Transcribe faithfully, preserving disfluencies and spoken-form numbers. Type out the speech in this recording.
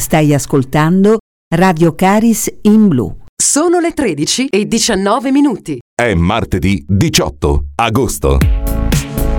Stai ascoltando Radio Caris in Blu. Sono le tredici e diciannove minuti. È martedì diciotto agosto.